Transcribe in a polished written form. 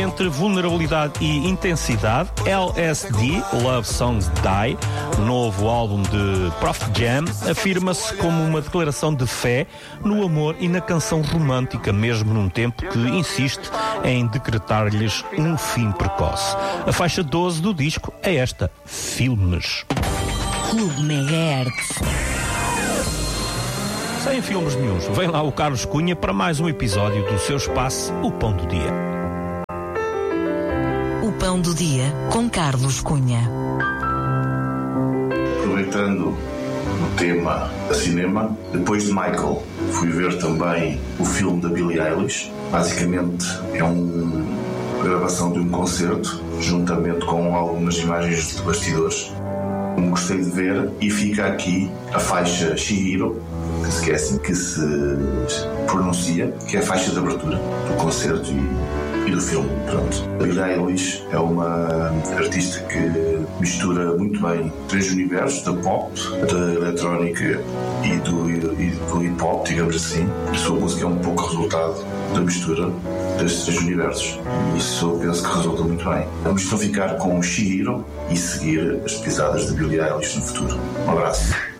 entre vulnerabilidade e intensidade, LSD, Love Songs Die, novo álbum de Prof Jam, afirma-se como uma declaração de fé no amor e na canção romântica, mesmo num tempo que insiste em decretar-lhes um fim precoce. A faixa 12 do disco é esta, Filmes. Clube Megahertz. Sem filmes nenhuns, vem lá o Carlos Cunha para mais um episódio do seu espaço, O Pão do Dia. O Pão do Dia, com Carlos Cunha. Aproveitando o tema a cinema, depois de Michael, fui ver também o filme da Billie Eilish. Basicamente é uma gravação de um concerto, juntamente com algumas imagens de bastidores. Gostei de ver, e fica aqui a faixa Chihiro, que se pronuncia, que é a faixa de abertura do concerto e do filme. Pronto. A Billie Eilish é uma artista que mistura muito bem três universos, da pop, da eletrónica e do hip hop, digamos assim. A sua música é um pouco resultado da mistura destes três universos, e isso eu penso que resulta muito bem. Vamos então ficar com o Chihiro e seguir as pisadas de Billie Eilish no futuro. Um abraço.